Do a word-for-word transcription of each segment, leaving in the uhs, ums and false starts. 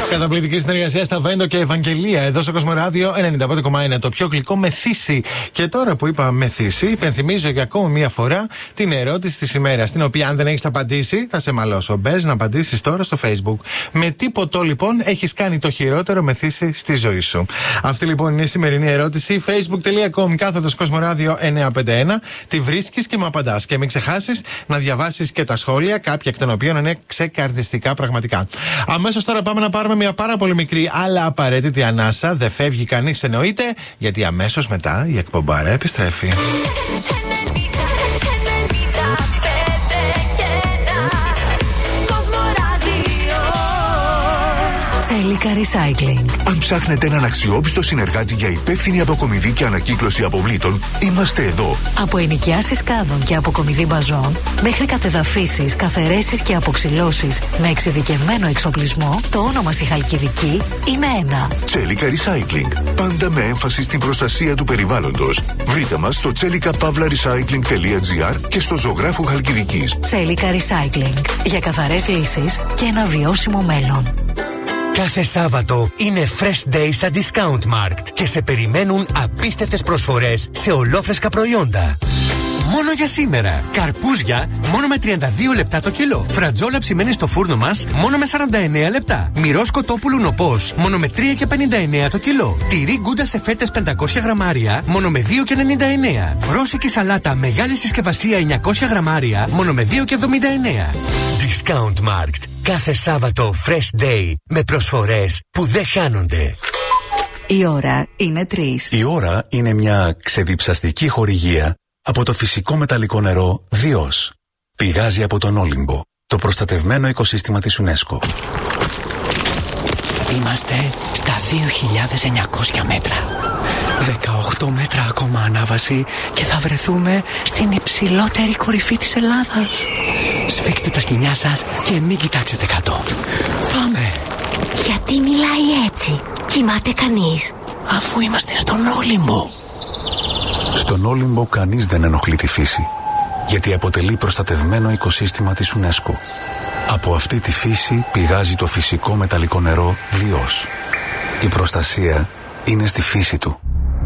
Καταπληκτική συνεργασία στα Βέντο και Ευαγγελία εδώ στο Κοσμοράδιο ενενήντα πέντε κόμμα ένα. Το πιο γλυκό μεθύσι. Και τώρα που είπα μεθύσι, υπενθυμίζω για ακόμα μία φορά την ερώτηση τη ημέρα. Την οποία, αν δεν έχει απαντήσει, θα σε μαλώσω. Μπες να απαντήσει τώρα στο Facebook. Με τι ποτό λοιπόν έχει κάνει το χειρότερο μεθύσι στη ζωή σου? Αυτή λοιπόν είναι η σημερινή ερώτηση. facebook τελεία com κάθετος Κοσμοράδιο εννιακόσια πενήντα ένα. Τη βρίσκει και μου απαντά. Και μην ξεχάσει να διαβάσει και τα σχόλια, κάποια εκ των οποίων είναι ξεκαρδιστικά πραγματικά. Αμέσως τώρα πάμε να πάρουμε μια πάρα πολύ μικρή αλλά απαραίτητη ανάσα. Δεν φεύγει κανείς εννοείται, γιατί αμέσως μετά η εκπομπάρα επιστρέφει. Τσέλικα Recycling. Αν ψάχνετε έναν αξιόπιστο συνεργάτη για υπεύθυνη αποκομιδή και ανακύκλωση αποβλήτων, είμαστε εδώ. Από ενοικιάσεις κάδων και αποκομιδή μπαζών, μέχρι κατεδαφίσεις, καθαιρέσεις και αποξυλώσεις με εξειδικευμένο εξοπλισμό, το όνομα στη Χαλκιδική είναι ένα. Τσέλικα Recycling. Πάντα με έμφαση στην προστασία του περιβάλλοντος. Βρείτε μας στο τσέλικα παύλα recycling τελεία gr και στο ζωγράφου Χαλκιδικής. Τσέλικα Recycling. Για καθαρές λύσεις και ένα βιώσιμο μέλλον. Κάθε Σάββατο είναι Fresh Day στα Discount Markt και σε περιμένουν απίστευτες προσφορές σε ολόφρεσκα προϊόντα. Μόνο για σήμερα. Καρπούζια μόνο με τριάντα δύο λεπτά το κιλό. Φρατζόλα ψημένη στο φούρνο μας μόνο με σαράντα εννέα λεπτά. Μυρός κοτόπουλου νοπός μόνο με τρία και πενήντα εννέα το κιλό. Τυρί γκούντα σε φέτες πεντακόσια γραμμάρια μόνο με δύο και ενενήντα εννέα. Ρώσικη σαλάτα μεγάλη συσκευασία εννιακόσια γραμμάρια μόνο με δύο και εβδομήντα εννέα. Discount Markt. Κάθε Σάββατο Fresh Day με προσφορές που δεν χάνονται. Η ώρα είναι τρεις. Η ώρα είναι μια ξεδιψαστική χορηγία από το φυσικό μεταλλικό νερό Διός. Πηγάζει από τον Όλυμπο, το προστατευμένο οικοσύστημα της UNESCO. Είμαστε στα δύο χιλιάδες εννιακόσια μέτρα. δεκαοκτώ μέτρα ακόμα ανάβαση και θα βρεθούμε στην υψηλότερη κορυφή της Ελλάδας. Σφίξτε τα σκοινιά σας και μην κοιτάξετε κάτω. Πάμε! Γιατί μιλάει έτσι? Κοιμάται κανείς? Αφού είμαστε στον Όλυμπο. Στον Όλυμπο κανείς δεν ενοχλεί τη φύση, γιατί αποτελεί προστατευμένο οικοσύστημα της UNESCO. Από αυτή τη φύση πηγάζει το φυσικό μεταλλικό νερό Διός. Η προστασία είναι στη φύση του.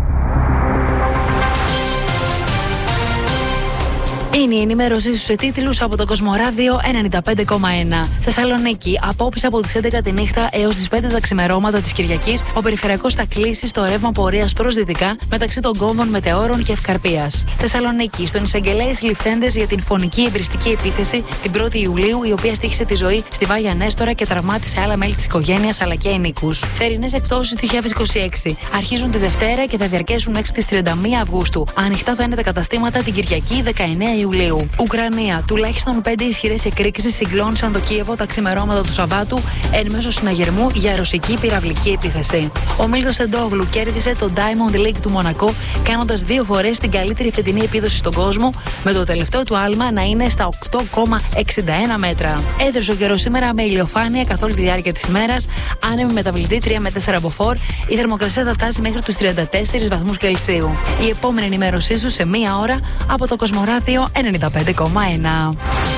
Είναι η ενημέρωσή σου σε τίτλους από το Κοσμοράδιο ενενήντα πέντε κόμμα ένα. Θεσσαλονίκη, απόψε από τις έντεκα τη νύχτα έως τις πέντε τα ξημερώματα της Κυριακής, ο περιφερειακός θα κλείσει στο ρεύμα πορείας προς δυτικά μεταξύ των κόμβων Μετεώρων και Ευκαρπίας. Θεσσαλονίκη, στον εισαγγελέα ληφθέντες για την φωνική εμπριστική επίθεση την πρώτη Ιουλίου, η οποία στοίχησε τη ζωή στη Βάγια Νέστορα και τραυμάτισε άλλα μέλη της οικογένειας αλλά και ενίκους. Θερινές εκπτώσεις δύο χιλιάδες είκοσι έξι αρχίζουν τη Δευτέρα και θα διαρκέσουν μέχρι τις τριάντα μία Αυγούστου. Ανοιχτά θα είναι τα καταστήματα την Κυριακή δεκαεννέα Ιουλίου. Ουκρανία. Τουλάχιστον πέντε ισχυρές εκρήξεις συγκλώνησαν το Κίεβο τα ξημερώματα του Σαββάτου εν μέσω συναγερμού για ρωσική πυραυλική επίθεση. Ο Μίλτος Τεντόγλου κέρδισε το Diamond League του Μονακό, κάνοντας δύο φορές την καλύτερη φετινή επίδοση στον κόσμο, με το τελευταίο του άλμα να είναι στα οκτώ κόμμα εξήντα ένα μέτρα. Έδρασε ο καιρός σήμερα με ηλιοφάνεια καθ' όλη τη διάρκεια της ημέρας, άνεμη μεταβλητή τρία με τέσσερα μποφόρ, η θερμοκρασία θα φτάσει μέχρι τους τριάντα τέσσερις βαθμούς Κελσίου. Η επόμενη ενημέρωσή σου σε μία ώρα από το Κοσμοράδιο ενενήντα πέντε κόμμα ένα.